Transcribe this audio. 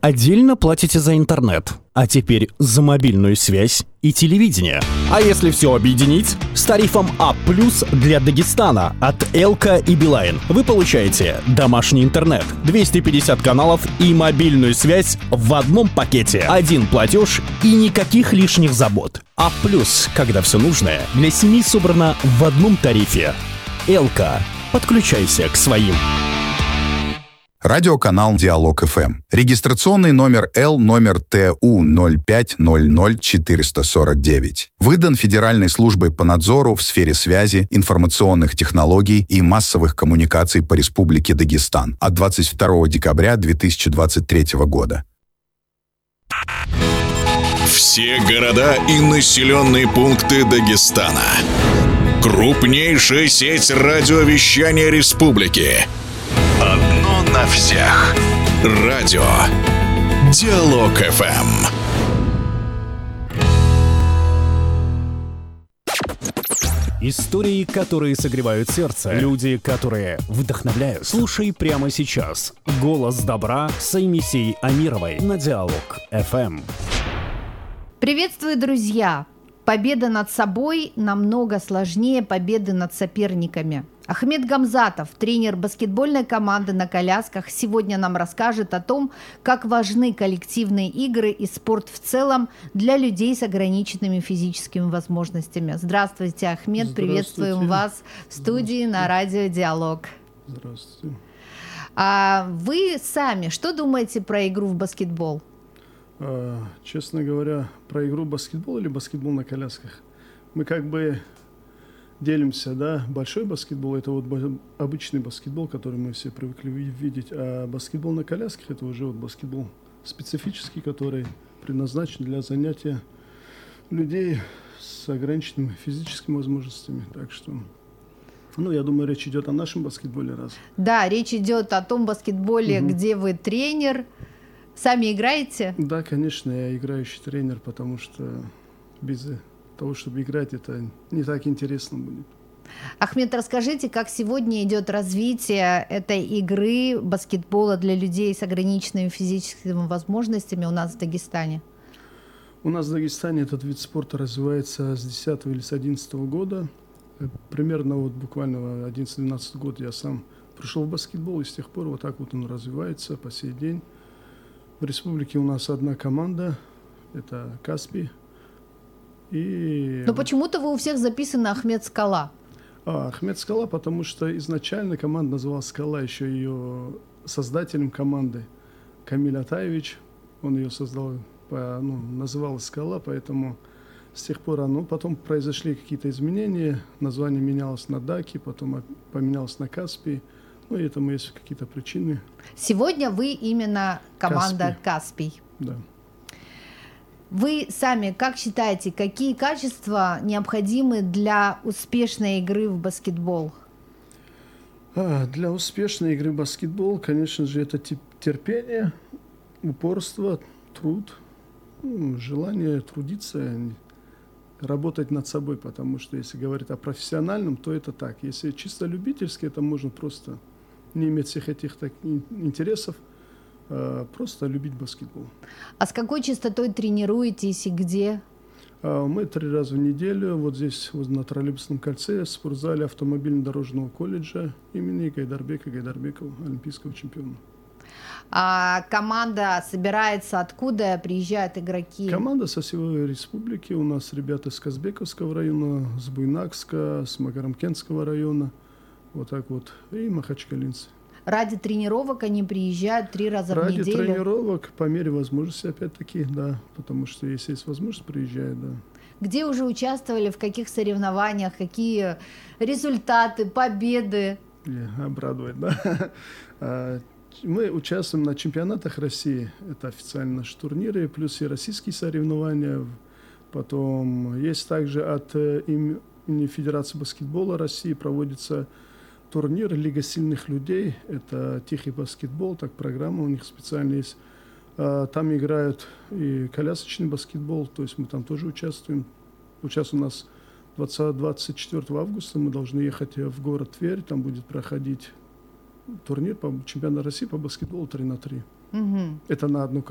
отдельно платите за интернет, а теперь за мобильную связь и телевидение. А если все объединить, с тарифом А+ для Дагестана от Элка и Билайн вы получаете домашний интернет, 250 каналов и мобильную связь в одном пакете. Один платеж и никаких лишних забот. А+, когда все нужное для семьи собрано в одном тарифе. Элка. Подключайся к своим. Радиоканал «Диалог ФМ». Регистрационный номер Л номер ТУ 0500449. Выдан Федеральной службой по надзору в сфере связи, информационных технологий и массовых коммуникаций по Республике Дагестан от 22 декабря 2023 года. Все города и населенные пункты Дагестана. Крупнейшая сеть радиовещания республики. Одно на всех. Радио Диалог ФМ. Истории, которые согревают сердце. Люди, которые вдохновляют. Слушай прямо сейчас. Голос добра с Аймисей Амировой на Диалог ФМ. Приветствую, друзья! Победа над собой намного сложнее победы над соперниками. Ахмед Гамзатов, тренер баскетбольной команды на колясках, сегодня нам расскажет о том, как важны коллективные игры и спорт в целом для людей с ограниченными физическими возможностями. Здравствуйте, Ахмед, приветствуем вас в студии на радио «Диалог». Здравствуйте. А вы сами что думаете про игру в баскетбол? Честно говоря, про игру в баскетбол или баскетбол на колясках, мы как бы делимся, да, большой баскетбол – это вот обычный баскетбол, который мы все привыкли видеть, а баскетбол на колясках – это уже вот баскетбол специфический, который предназначен для занятия людей с ограниченными физическими возможностями, так что… я думаю, речь идет о нашем баскетболе раз. Да, речь идет о том баскетболе, где вы тренер. Сами играете? Да, конечно, я играющий тренер, потому что без того, чтобы играть, это не так интересно будет. Ахмед, расскажите, как сегодня идет развитие этой игры баскетбола для людей с ограниченными физическими возможностями у нас в Дагестане? У нас в Дагестане этот вид спорта развивается с 10 или с 11 года. Примерно вот буквально 11-12 год я сам пришел в баскетбол, и с тех пор вот так вот он развивается по сей день. В республике у нас одна команда, это Каспий. Но почему-то вы у всех записаны Ахмед Скала. Ахмед Скала, потому что изначально команда называлась Скала, еще ее создателем команды Камиль Атаевич, он ее создал, называлась Скала, поэтому с тех пор потом произошли какие-то изменения, название менялось на Даки, потом поменялось на Каспий. И этому есть какие-то причины. Сегодня вы именно команда Каспий. Да. Вы сами как считаете, какие качества необходимы для успешной игры в баскетбол? Для успешной игры в баскетбол, конечно же, это терпение, упорство, труд, желание трудиться, работать над собой, потому что если говорить о профессиональном, то это так. Если чисто любительски, это можно просто не иметь всех этих интересов, просто любить баскетбол. А с какой частотой тренируетесь и где? Мы 3 раза в неделю вот здесь, на Троллейбусном кольце, в спортзале автомобильно-дорожного колледжа имени Гайдарбека Гайдарбекова, олимпийского чемпиона. А команда собирается откуда? Приезжают игроки? Команда со всей республики. У нас ребята с Казбековского района, с Буйнакска, с Магарамкентского района. Вот так вот. И махачкалинцы. Ради тренировок они приезжают 3 раза в неделю? Ради тренировок, по мере возможности, опять-таки, да. Потому что если есть возможность, приезжают, да. Где уже участвовали, в каких соревнованиях, какие результаты, победы? Обрадует, да. Мы участвуем на чемпионатах России. Это официально наши турниры, плюс и российские соревнования. Потом есть также от имени Федерации баскетбола России проводится турнир «Лига сильных людей». Это тихий баскетбол, так программа у них специально есть. Там играют и колясочный баскетбол, то есть мы там тоже участвуем. Сейчас у нас 24 августа мы должны ехать в город Тверь, там будет проходить турнир по чемпионату России по баскетболу 3 на 3. Это на одну